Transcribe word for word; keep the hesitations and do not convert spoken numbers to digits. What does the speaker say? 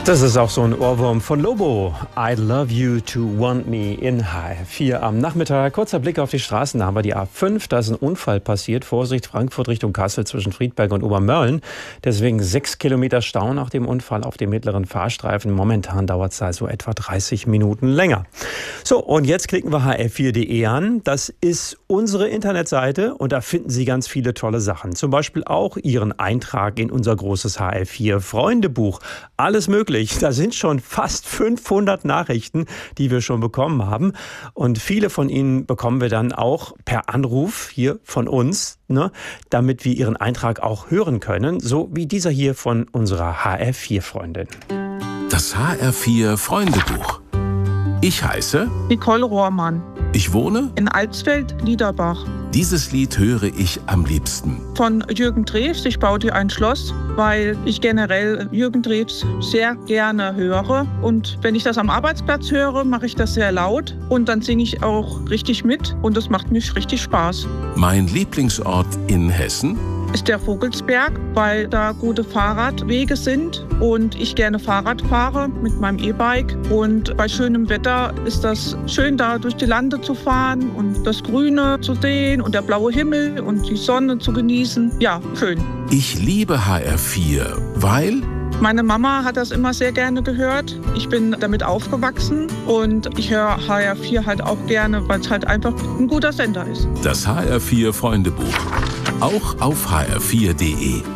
Das ist auch so ein Ohrwurm von Lobo. I love you to want me in H R vier am Nachmittag. Kurzer Blick auf die Straßen, da haben wir die A fünf. Da ist ein Unfall passiert. Vorsicht, Frankfurt Richtung Kassel zwischen Friedberg und Obermörlen. Deswegen sechs Kilometer Stau nach dem Unfall auf dem mittleren Fahrstreifen. Momentan dauert es also etwa dreißig Minuten länger. So, und jetzt klicken wir H R vier punkt de an. Das ist unsere Internetseite und da finden Sie ganz viele tolle Sachen. Zum Beispiel auch Ihren Eintrag in unser großes H R vier Freundebuch. Alles möglich. Da sind schon fast fünfhundert Nachrichten, die wir schon bekommen haben. Und viele von ihnen bekommen wir dann auch per Anruf hier von uns, ne, damit wir Ihren Eintrag auch hören können. So wie dieser hier von unserer H R vier Freundin. Das H R vier Freundebuch. Ich heiße Nicole Rohrmann. Ich wohne in Alsfeld-Liederbach. Dieses Lied höre ich am liebsten. Von Jürgen Drews, ich baue dir ein Schloss, weil ich generell Jürgen Drews sehr gerne höre. Und wenn ich das am Arbeitsplatz höre, mache ich das sehr laut. Und dann singe ich auch richtig mit und das macht mich richtig Spaß. Mein Lieblingsort in Hessen ist der Vogelsberg, weil da gute Fahrradwege sind und ich gerne Fahrrad fahre mit meinem E-Bike. Und bei schönem Wetter ist das schön, da durch die Lande zu fahren und das Grüne zu sehen und der blaue Himmel und die Sonne zu genießen. Ja, schön. Ich liebe H R vier, weil meine Mama hat das immer sehr gerne gehört. Ich bin damit aufgewachsen und ich höre H R vier halt auch gerne, weil es halt einfach ein guter Sender ist. Das H R vier Freundebuch. Auch auf H R vier punkt de.